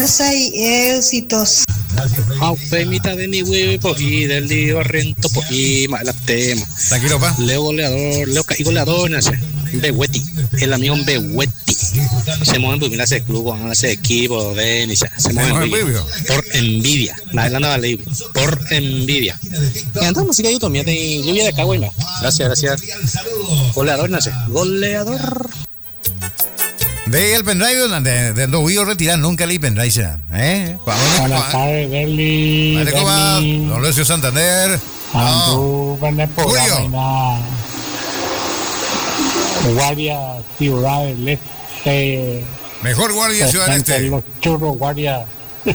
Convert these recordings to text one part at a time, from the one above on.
fuerza y éxitos. Mitad de mi huevo, pojí del día rento, pojí más la tema. Tranquilo, pa. Leo goleador, Leo y goleador, no sé. Behueti, el amigo Behueti. Se mueven por ese club, van a ese equipo, ven y se mueven por envidia. La verdad no vale, por envidia. Y anda música de YouTube, mira, lluvia de acá, güey. Gracias. Goleador, no sé. Goleador. De el pendrive de no voy a retirar nunca el pendrive, Buenas tardes, Deli. Don Lucio Santander. Julio. Guardia Ciudad del Este. Mejor guardia Ciudad del Este. Los churros, guardia.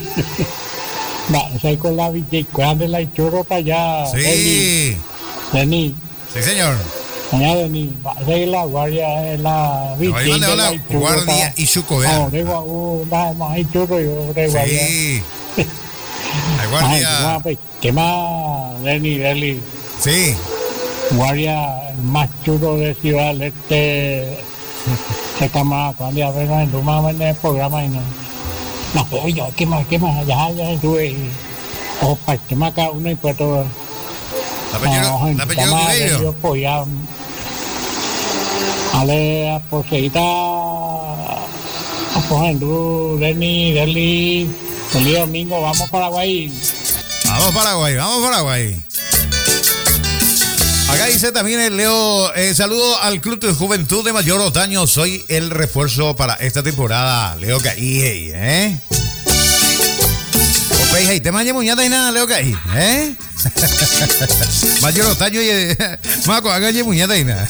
Va, con la Villa Grande, la churro para allá. Sí. Denis. Sí, señor. Allá Denis. Va, la guardia, la Villa. La guardia y su codea. No, de más hay churro yo de guardia. Sí. La guardia. ¿Qué más, Denis? Sí. Guardia más chulo de Ciudad del Este. Se cama cuando ya ven en el programa y no. No, oye, ¿qué más? Ya estuve. Opa, ¿qué más cada uno y pues todo? La peñera yo pues ya. Ale, poseíta. Pues en Deli, domingo, vamos para Paraguay. Vamos Paraguay. Acá dice también el Leo, saludo al Club de Juventud de Mayor Otaño, soy el refuerzo para esta temporada, Leo Caí, Ope, te mañana muñata y nada, Leo Caí, Mayor Otaño y Maco, haga muñata y nada.